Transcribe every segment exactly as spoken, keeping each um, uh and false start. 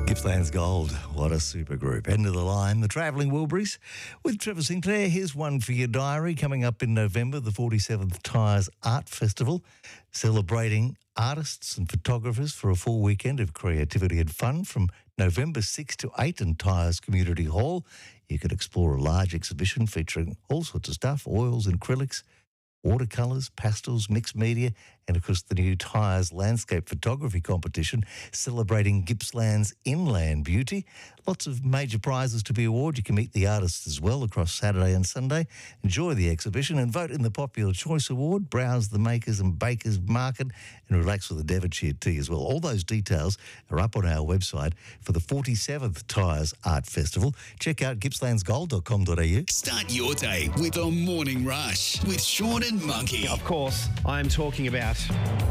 Gippsland's Gold, what a super group. End of the line, the Travelling Wilburys. With Trevor Sinclair, here's one for your diary. Coming up in November, the forty-seventh Tyres Art Festival, celebrating artists and photographers for a full weekend of creativity and fun from November sixth to eighth in Tyres Community Hall. You can explore a large exhibition featuring all sorts of stuff, oils and acrylics, watercolours, pastels, mixed media, and of course the new Tyres Landscape Photography Competition celebrating Gippsland's inland beauty. Lots of major prizes to be awarded. You can meet the artists as well across Saturday and Sunday. Enjoy the exhibition and vote in the Popular Choice Award. Browse the Makers and Bakers Market and relax with a Devonshire tea as well. All those details are up on our website for the forty-seventh Tyres Art Festival. Check out gippslands gold dot com dot a u. Start your day with a morning rush with Sean and Monkey. Of course, I'm talking about...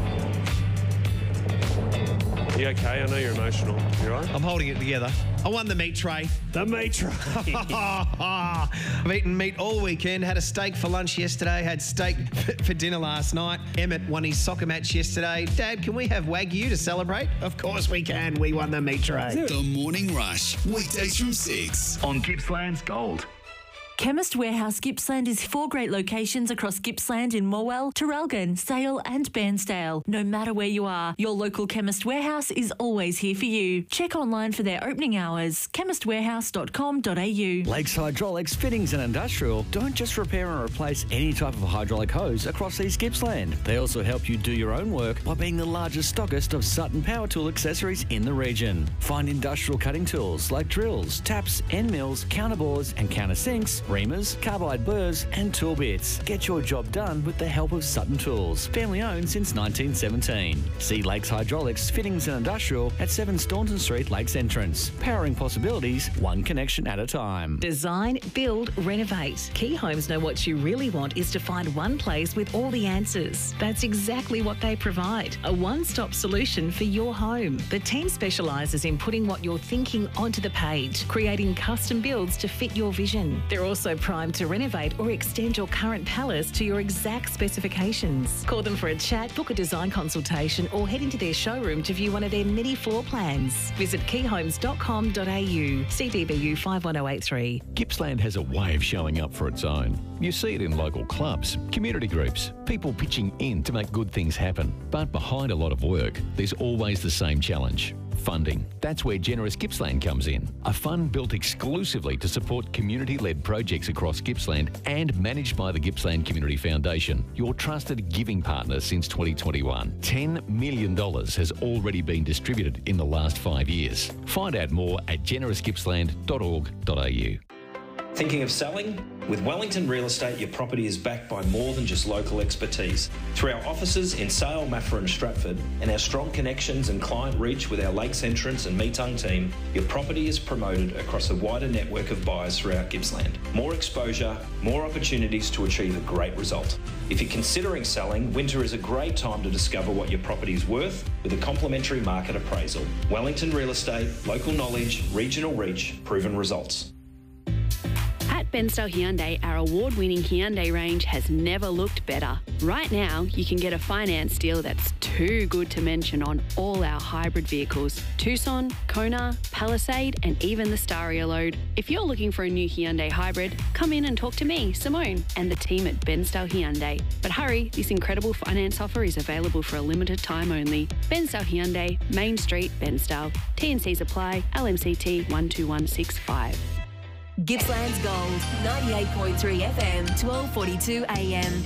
You okay? I know you're emotional. You all right? I'm holding it together. I won the meat tray. The meat tray. I've eaten meat all weekend. Had a steak for lunch yesterday. Had steak for dinner last night. Emmett won his soccer match yesterday. Dad, can we have Wagyu to celebrate? Of course we can. We won the meat tray. The Morning Rush, weekdays from six on Gippsland's Gold. Chemist Warehouse Gippsland is four great locations across Gippsland in Morwell, Traralgon, Sale and Bairnsdale. No matter where you are, your local Chemist Warehouse is always here for you. Check online for their opening hours, chemist warehouse dot com dot a u. Lakes Hydraulics, Fittings and Industrial don't just repair and replace any type of hydraulic hose across East Gippsland. They also help you do your own work by being the largest stockist of Sutton Power Tool accessories in the region. Find industrial cutting tools like drills, taps, end mills, counterbores and countersinks, reamers, carbide burrs and tool bits. Get your job done with the help of Sutton Tools, family owned since nineteen seventeen. See Lakes Hydraulics, Fittings and Industrial at seven Staunton Street, Lakes Entrance. Powering possibilities, one connection at a time. Design, build, renovate. Key Homes know what you really want is to find one place with all the answers. That's exactly what they provide. A one-stop solution for your home. The team specialises in putting what you're thinking onto the page, creating custom builds to fit your vision. They're also primed to renovate or extend your current palace to your exact specifications. Call them for a chat, book a design consultation or head into their showroom to view one of their many floor plans. Visit key homes dot com dot a u. C D B U five one zero eight three. Gippsland has a way of showing up for its own. You see it in local clubs, community groups, people pitching in to make good things happen. But behind a lot of work, there's always the same challenge. Funding. That's where Generous Gippsland comes in. A fund built exclusively to support community-led projects across Gippsland and managed by the Gippsland Community Foundation, your trusted giving partner since twenty twenty-one. ten million dollars has already been distributed in the last five years. Find out more at generous gippsland dot org dot a u. Thinking of selling? With Wellington Real Estate, your property is backed by more than just local expertise. Through our offices in Sale, Maffra and Stratford, and our strong connections and client reach with our Lakes Entrance and Meetung team, your property is promoted across a wider network of buyers throughout Gippsland. More exposure, more opportunities to achieve a great result. If you're considering selling, winter is a great time to discover what your property is worth with a complimentary market appraisal. Wellington Real Estate, local knowledge, regional reach, proven results. At Bensdale Hyundai, our award-winning Hyundai range has never looked better. Right now, you can get a finance deal that's too good to mention on all our hybrid vehicles. Tucson, Kona, Palisade, and even the Staria Load. If you're looking for a new Hyundai hybrid, come in and talk to me, Simone, and the team at Bensdale Hyundai. But hurry, this incredible finance offer is available for a limited time only. Bensdale Hyundai, Main Street, Bensdale. T and Cs apply, L M C T one two one six five. Gippsland's Gold, ninety-eight point three F M, twelve forty-two A M.